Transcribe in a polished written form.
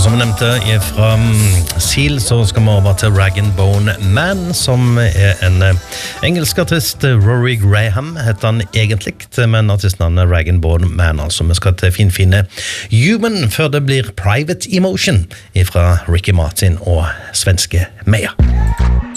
som jeg nevnte fra Seal, så skal vi over til Rag & Bone Man, som en engelsk artist. Rory Graham heter han egentlig, men artistnavnet Rag & Bone Man, altså. Vi skal til finfine Human før det blir Private Emotion fra Ricky Martin og svenske Meja.